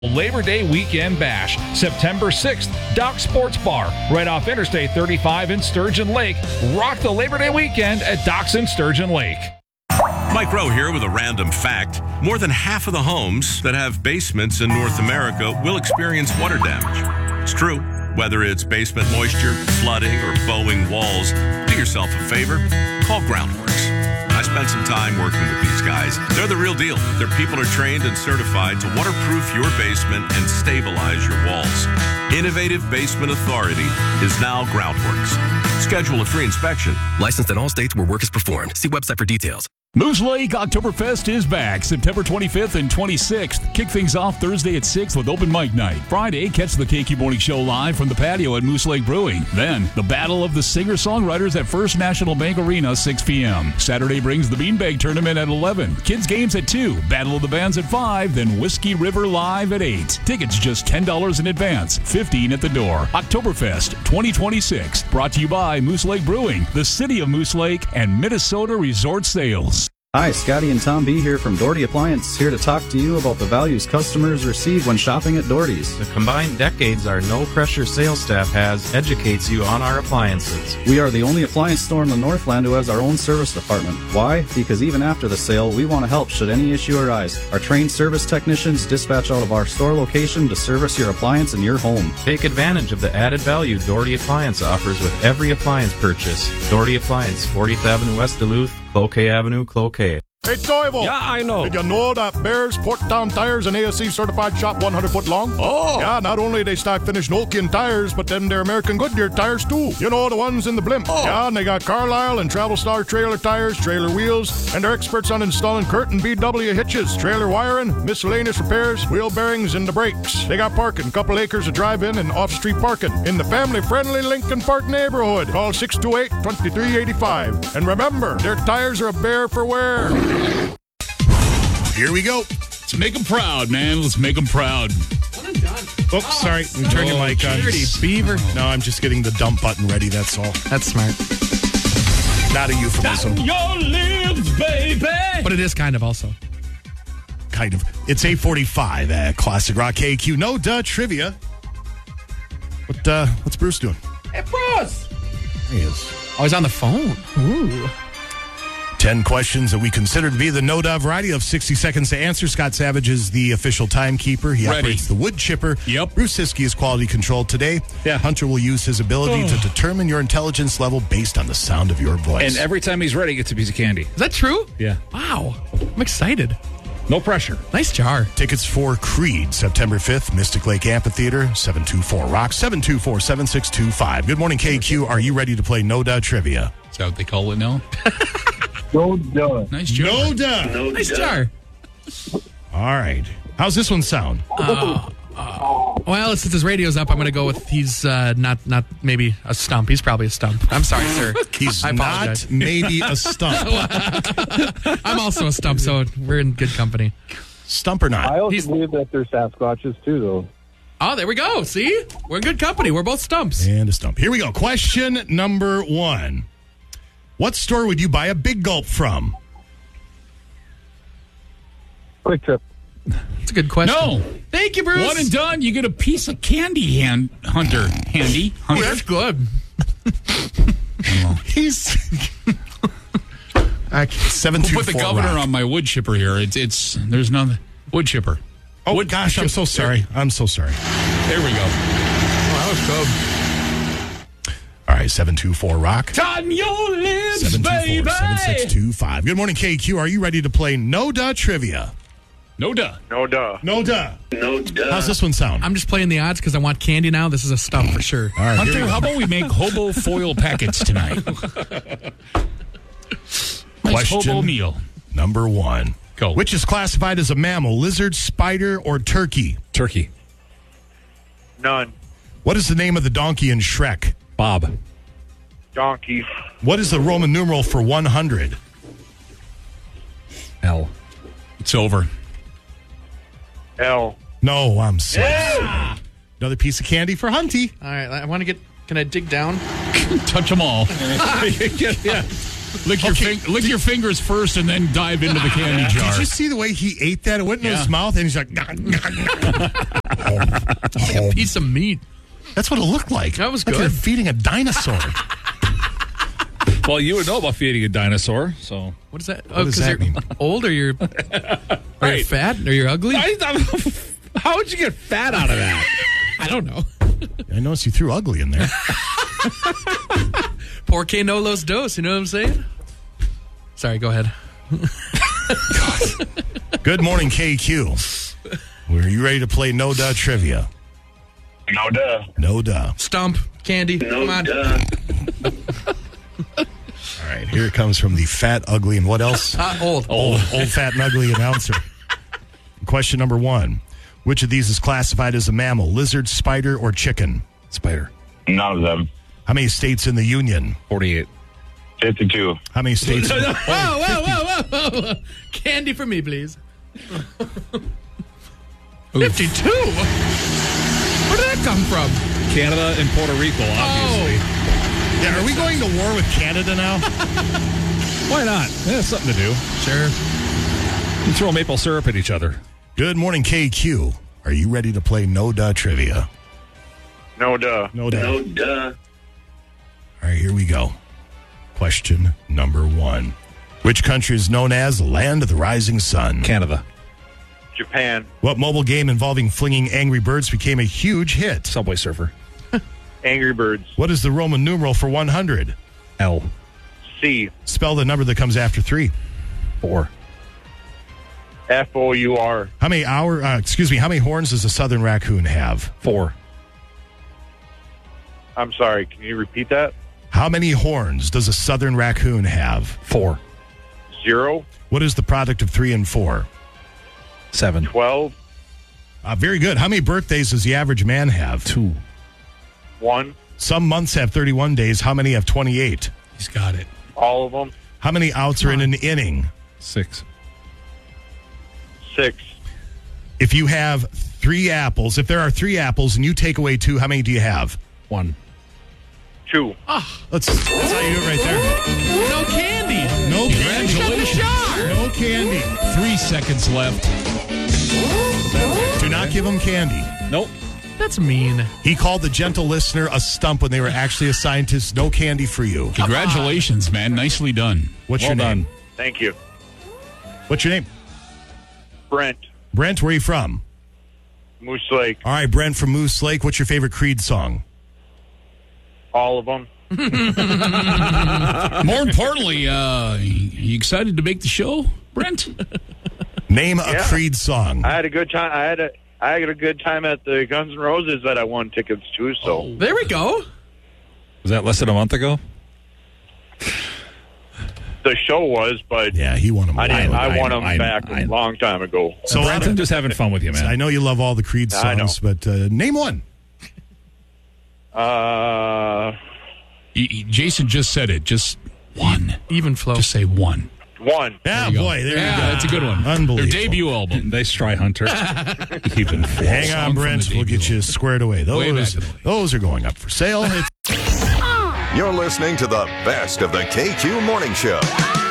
Labor Day Weekend Bash, September 6th, Dock Sports Bar, right off Interstate 35 in Sturgeon Lake. Rock the Labor Day weekend at Docks in Sturgeon Lake. Mike Rowe here with a random fact. More than half of the homes that have basements in North America will experience water damage. It's true. Whether it's basement moisture, flooding, or bowing walls, do yourself a favor. Call Groundworks. I spent some time working with these guys. They're the real deal. Their people are trained and certified to waterproof your basement and stabilize your walls. Innovative Basement Authority is now Groundworks. Schedule a free inspection. Licensed in all states where work is performed. See website for details. Moose Lake Oktoberfest is back September 25th and 26th. Kick things off Thursday at 6 with open mic night. Friday, catch the KQ Morning Show live from the patio at Moose Lake Brewing. Then, the Battle of the Singer-Songwriters at First National Bank Arena, 6 p.m. Saturday brings the Beanbag Tournament at 11. Kids Games at 2. Battle of the Bands at 5. Then Whiskey River Live at 8. Tickets just $10 in advance, $15 at the door. Oktoberfest 2026. Brought to you by Moose Lake Brewing, the City of Moose Lake, and Minnesota Resort Sales. Hi, Scotty and Tom B. here from Doherty Appliance, here to talk to you about the values customers receive when shopping at Doherty's. The combined decades our no-pressure sales staff has educates you on our appliances. We are the only appliance store in the Northland who has our own service department. Why? Because even after the sale, we want to help should any issue arise. Our trained service technicians dispatch out of our store location to service your appliance in your home. Take advantage of the added value Doherty Appliance offers with every appliance purchase. Doherty Appliance, 40th Avenue West Duluth, Cloquet Avenue, Cloquet. Hey, Toivo. Yeah, I know. Did you know that Bears Porktown Tires and ASC certified shop 100 foot long? Oh. Yeah, not only they stock finished Nokian tires, but them they're American Goodyear tires too. You know, the ones in the blimp. Oh. Yeah, and they got Carlisle and Travel Star trailer tires, trailer wheels, and they're experts on installing curtain BW hitches, trailer wiring, miscellaneous repairs, wheel bearings, and the brakes. They got parking, couple acres of drive-in and off-street parking in the family-friendly Lincoln Park neighborhood. Call 628-2385. And remember, their tires are a bear for wear. Here we go. Let's make them proud, man. Let's make them proud. Oops, sorry. Turn your mic on. Beaver. No, I'm just getting the dump button ready, that's all. That's smart. Not a euphemism. Your lips, baby. But it is kind of also. Kind of. It's 8:45 at Classic Rock KQ. No duh trivia. What's Bruce doing? Hey, Bruce. There he is. Oh, he's on the phone. Ooh. 10 questions that we consider to be the no-duh variety of 60 seconds to answer. Scott Savage is the official timekeeper. He operates the wood chipper. Yep. Bruce Siskey is quality control today. Yeah. Hunter will use his ability to determine your intelligence level based on the sound of your voice. And every time he's ready, he gets a piece of candy. Is that true? Yeah. Wow. I'm excited. No pressure. Nice jar. Tickets for Creed, September 5th, Mystic Lake Amphitheater, 724-ROCK, 724-7625. Good morning, KQ. Are you ready to play No Duh Trivia? Is that what they call it now? No duh. Nice job. No Duh. Nice jar. All right. How's this one sound? Well, since his radio's up, I'm going to go with he's not maybe a stump. He's probably a stump. I'm sorry, sir. He's I apologize. not maybe a stump. I'm also a stump, so we're in good company. Stump or not? I also believe that they're Sasquatches too, though. Oh, there we go. See? We're in good company. We're both stumps. And a stump. Here we go. Question number 1. What store would you buy a Big Gulp from? Quick Trip. That's a good question. No. Thank you, Bruce. One and done. You get a piece of candy, Hunter. Handy. Oh, Hunter. that's good. He's 724. Put the governor on my wood chipper here. It's there's none. Wood chipper. Oh, gosh, I'm so sorry. I'm so sorry. There we go. Oh, that was good. All right, 724-ROCK. On your lips, baby. 724-7625. Good morning, KQ. Are you ready to play No Duh Trivia? No duh. No duh. No Duh. No duh. How's this one sound? I'm just playing the odds because I want candy now. This is a stump for sure. All right, here we Hunter, go. how about we make hobo foil packets tonight? Nice Question hobo meal. number 1. Go. Which is classified as a mammal, lizard, spider, or turkey? Turkey. None. What is the name of the donkey in Shrek? Bob. Donkey. What is the Roman numeral for 100? L. It's over. L. No, I'm sorry. Another piece of candy for Hunty. All right, I want to get. Can I dig down? Touch them all. Yeah. Lick your fingers first and then dive into the candy jar. Did you see the way he ate that? It went in his mouth, and he's like, A piece of meat. That's what it looked like. That was like good. You're feeding a dinosaur. Well, you would know about feeding a dinosaur, so. What does that? What does that mean? Old, or you're fat, or you're ugly? How would you get fat out of that? I don't know. I noticed you threw ugly in there. Porque no los dos, you know what I'm saying? Sorry, go ahead. Good morning, KQ. Were you ready to play No Duh Trivia? No duh. No Duh. Stump, candy, come on. All right, here it comes from the fat, ugly, and what else? Old, Old, fat, and ugly announcer. Question number 1. Which of these is classified as a mammal? Lizard, spider, or chicken? Spider. None of them. How many states in the Union? 48. 52. How many states? Whoa. Candy for me, please. 52? Where did that come from? Canada and Puerto Rico, obviously. Yeah, are we going to war with Canada now? Why not? That's something to do. Sure. You throw maple syrup at each other. Good morning, KQ. Are you ready to play No Duh Trivia? No duh. No Duh. No duh. All right, here we go. Question number 1. Which country is known as the land of the rising sun? Canada. Japan. What mobile game involving flinging angry birds became a huge hit? Subway Surfer. Angry Birds. What is the Roman numeral for 100? L. C. Spell the number that comes after 3. 4. FOUR. How many horns does a southern raccoon have? 4. I'm sorry, can you repeat that? How many horns does a southern raccoon have? 4. 0. What is the product of 3 and 4? 7. 12. Very good. How many birthdays does the average man have? 2. 1. Some months have 31 days. How many have 28? He's got it. All of them. How many outs are in an inning? 6. 6. If you have 3 apples, if there are 3 apples and you take away 2, how many do you have? 1. 2. That's how you do it right there. No candy. No candy. Jar. No candy. 3 seconds left. Do not give him candy. Nope. That's mean. He called the gentle listener a stump when they were actually a scientist. No candy for you. Congratulations, man. Nicely done. What's your name? Thank you. What's your name? Brent. Brent, where are you from? Moose Lake. All right, Brent from Moose Lake. What's your favorite Creed song? All of them. More importantly, you excited to make the show, Brent? Name a Creed song. I had a good time. I had a good time at the Guns N' Roses that I won tickets to. So There we go. Was that less than a month ago? the show was, but yeah, he won them. I won them back a long time ago. So I'm just having fun with you, man. I know you love all the Creed songs, but name one. Jason just said it. Just one. Even flow. Just say one. One. Yeah, boy, there you go. That's a good one. Unbelievable. Their debut album. Nice try, Hunter. Even flow. Hang on, Brent. We'll get you squared away. Those are going up for sale. You're listening to the best of the KQ Morning Show.